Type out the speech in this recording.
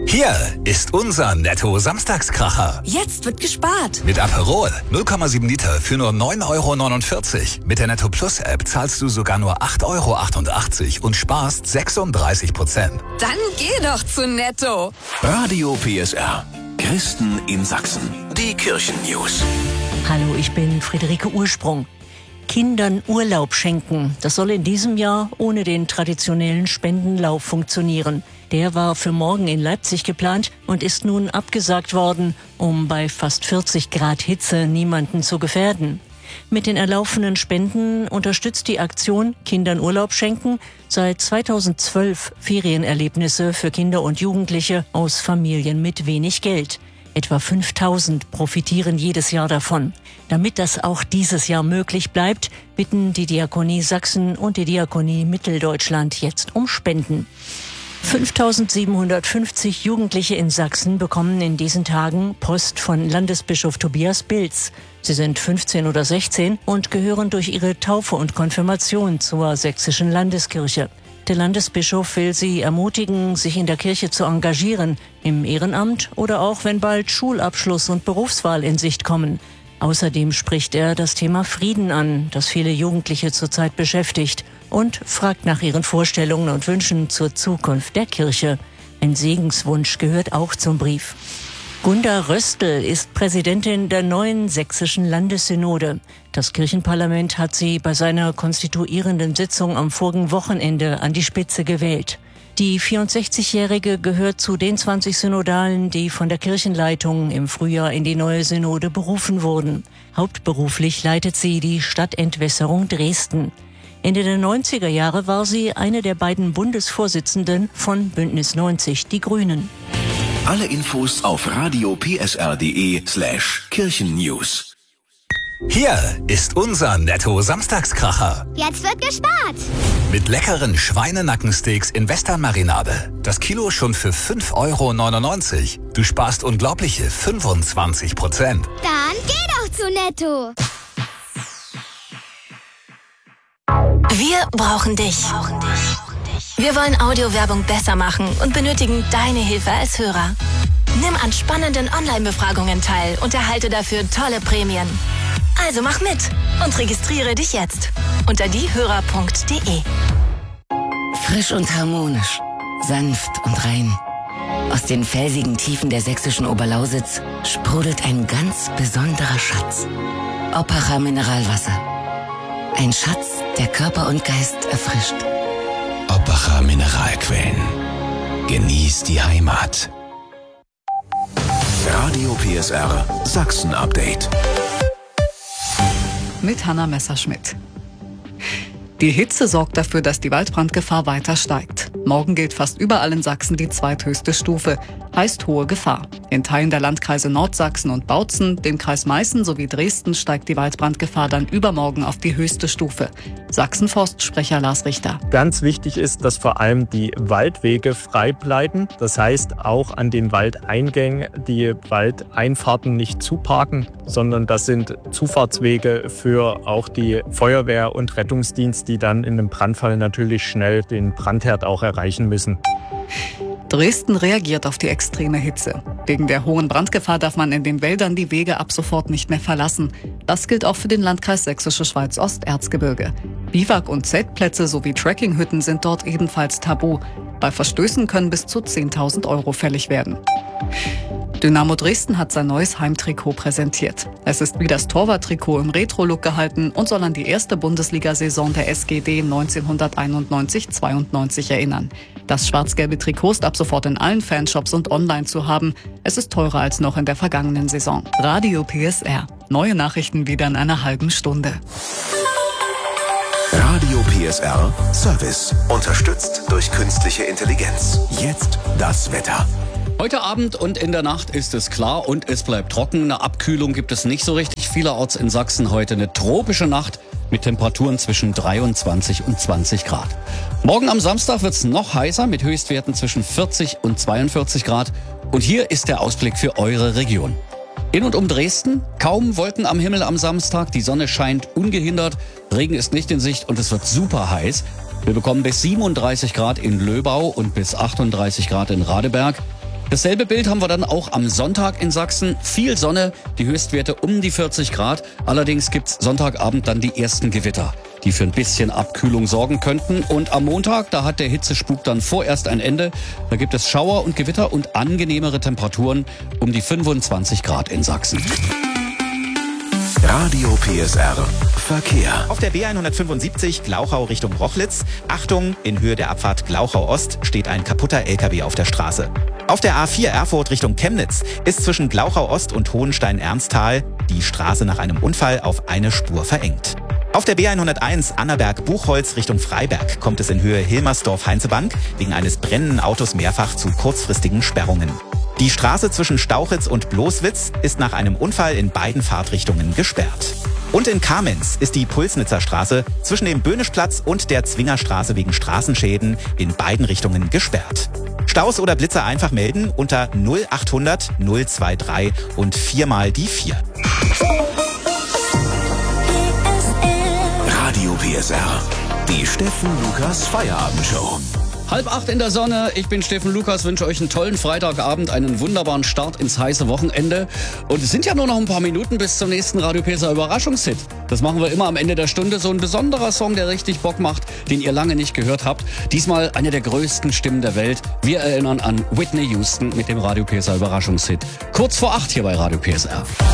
Hier ist unser Netto-Samstagskracher. Jetzt wird gespart. Mit Aperol 0,7 Liter für nur 9,49 €. Mit der Netto Plus App zahlst du sogar nur 8,88 € und sparst 36%. Dann geh doch zu Netto. Radio PSR. Christen in Sachsen. Die Kirchen-News. Hallo, ich bin Friederike Ursprung. Kindern Urlaub schenken. Das soll in diesem Jahr ohne den traditionellen Spendenlauf funktionieren. Der war für morgen in Leipzig geplant und ist nun abgesagt worden, um bei fast 40 Grad Hitze niemanden zu gefährden. Mit den erlaufenen Spenden unterstützt die Aktion Kindern Urlaub schenken seit 2012 Ferienerlebnisse für Kinder und Jugendliche aus Familien mit wenig Geld. Etwa 5000 profitieren jedes Jahr davon. Damit das auch dieses Jahr möglich bleibt, bitten die Diakonie Sachsen und die Diakonie Mitteldeutschland jetzt um Spenden. 5750 Jugendliche in Sachsen bekommen in diesen Tagen Post von Landesbischof Tobias Bilz. Sie sind 15 oder 16 und gehören durch ihre Taufe und Konfirmation zur sächsischen Landeskirche. Der Landesbischof will sie ermutigen, sich in der Kirche zu engagieren, im Ehrenamt oder auch, wenn bald Schulabschluss und Berufswahl in Sicht kommen. Außerdem spricht er das Thema Frieden an, das viele Jugendliche zurzeit beschäftigt, und fragt nach ihren Vorstellungen und Wünschen zur Zukunft der Kirche. Ein Segenswunsch gehört auch zum Brief. Gunda Röstl ist Präsidentin der neuen sächsischen Landessynode. Das Kirchenparlament hat sie bei seiner konstituierenden Sitzung am vorigen Wochenende an die Spitze gewählt. Die 64-Jährige gehört zu den 20 Synodalen, die von der Kirchenleitung im Frühjahr in die neue Synode berufen wurden. Hauptberuflich leitet sie die Stadtentwässerung Dresden. Ende der 90er Jahre war sie eine der beiden Bundesvorsitzenden von Bündnis 90 Die Grünen. Alle Infos auf radiopsr.de/Kirchennews. Hier ist unser Netto-Samstagskracher. Jetzt wird gespart. Mit leckeren Schweinenackensteaks in Westernmarinade. Das Kilo schon für 5,99 €. Du sparst unglaubliche 25%. Dann geh doch zu Netto. Wir brauchen dich. Wir wollen Audiowerbung besser machen und benötigen deine Hilfe als Hörer. Nimm an spannenden Online-Befragungen teil und erhalte dafür tolle Prämien. Also mach mit und registriere dich jetzt unter diehörer.de. Frisch und harmonisch, sanft und rein. Aus den felsigen Tiefen der sächsischen Oberlausitz sprudelt ein ganz besonderer Schatz. Oppacher Mineralwasser. Ein Schatz, der Körper und Geist erfrischt. Oppacher Mineralquellen. Genieß die Heimat. Radio PSR Sachsen Update. Mit Hanna Messerschmidt. Die Hitze sorgt dafür, dass die Waldbrandgefahr weiter steigt. Morgen gilt fast überall in Sachsen die zweithöchste Stufe, heißt hohe Gefahr. In Teilen der Landkreise Nordsachsen und Bautzen, dem Kreis Meißen sowie Dresden steigt die Waldbrandgefahr dann übermorgen auf die höchste Stufe. Sachsenforstsprecher Lars Richter. Ganz wichtig ist, dass vor allem die Waldwege frei bleiben. Das heißt, auch an den Waldeingängen die Waldeinfahrten nicht zuparken, sondern das sind Zufahrtswege für auch die Feuerwehr und Rettungsdienst, die dann in einem Brandfall natürlich schnell den Brandherd auch erreichen müssen. Dresden reagiert auf die extreme Hitze. Wegen der hohen Brandgefahr darf man in den Wäldern die Wege ab sofort nicht mehr verlassen. Das gilt auch für den Landkreis Sächsische Schweiz-Osterzgebirge. Biwak- und Zeltplätze sowie Trekkinghütten sind dort ebenfalls tabu. Bei Verstößen können bis zu 10.000 € fällig werden. Dynamo Dresden hat sein neues Heimtrikot präsentiert. Es ist wie das Torwarttrikot im Retro-Look gehalten und soll an die erste Bundesliga-Saison der SGD 1991-92 erinnern. Das schwarz-gelbe Trikot ist ab sofort in allen Fanshops und online zu haben. Es ist teurer als noch in der vergangenen Saison. Radio PSR. Neue Nachrichten wieder in einer halben Stunde. Radio PSR Service. Unterstützt durch künstliche Intelligenz. Jetzt das Wetter. Heute Abend und in der Nacht ist es klar und es bleibt trocken. Eine Abkühlung gibt es nicht so richtig. Vielerorts in Sachsen heute eine tropische Nacht mit Temperaturen zwischen 23 und 20 Grad. Morgen am Samstag wird es noch heißer mit Höchstwerten zwischen 40 und 42 Grad. Und hier ist der Ausblick für eure Region. In und um Dresden kaum Wolken am Himmel am Samstag. Die Sonne scheint ungehindert. Regen ist nicht in Sicht und es wird super heiß. Wir bekommen bis 37 Grad in Löbau und bis 38 Grad in Radeberg. Dasselbe Bild haben wir dann auch am Sonntag in Sachsen. Viel Sonne, die Höchstwerte um die 40 Grad. Allerdings gibt's Sonntagabend dann die ersten Gewitter, die für ein bisschen Abkühlung sorgen könnten. Und am Montag, da hat der Hitzespuk dann vorerst ein Ende. Da gibt es Schauer und Gewitter und angenehmere Temperaturen um die 25 Grad in Sachsen. Radio PSR Verkehr. Auf der B175 Glauchau Richtung Rochlitz. Achtung, in Höhe der Abfahrt Glauchau Ost steht ein kaputter LKW auf der Straße. Auf der A4 Erfurt Richtung Chemnitz ist zwischen Glauchau Ost und Hohenstein-Ernsthal die Straße nach einem Unfall auf eine Spur verengt. Auf der B101 Annaberg-Buchholz Richtung Freiberg kommt es in Höhe Hilmersdorf-Heinzebank wegen eines brennenden Autos mehrfach zu kurzfristigen Sperrungen. Die Straße zwischen Stauchitz und Bloßwitz ist nach einem Unfall in beiden Fahrtrichtungen gesperrt. Und in Kamenz ist die Pulsnitzer Straße zwischen dem Böhnischplatz und der Zwingerstraße wegen Straßenschäden in beiden Richtungen gesperrt. Staus oder Blitzer einfach melden unter 0800 023 und 4 mal die 4. Radio PSR. Die Steffen Lukas Feierabendshow. 7:30 in der Sonne. Ich bin Steffen Lukas, wünsche euch einen tollen Freitagabend, einen wunderbaren Start ins heiße Wochenende. Und es sind ja nur noch ein paar Minuten bis zum nächsten Radio PSR Überraschungshit. Das machen wir immer am Ende der Stunde. So ein besonderer Song, der richtig Bock macht, den ihr lange nicht gehört habt. Diesmal eine der größten Stimmen der Welt. Wir erinnern an Whitney Houston mit dem Radio PSR Überraschungshit. Kurz vor 8 hier bei Radio PSR.